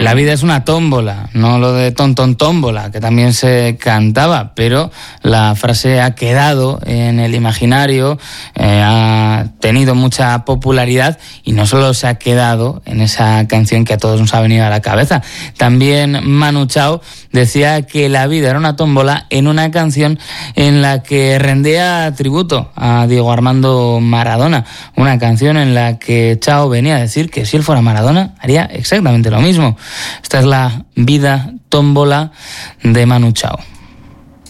La vida es una tómbola, no lo de tómbola, que también se cantaba, pero la frase ha quedado en el imaginario, ha tenido mucha popularidad y no solo se ha quedado en esa canción que a todos nos ha venido a la cabeza. También Manu Chao decía que la vida era una tómbola en una canción en la que rendía tributo a Diego Armando Maradona, una canción en la que Chao venía a decir que si él fuera Maradona haría exactamente lo mismo. Esta es la vida tómbola de Manu Chao.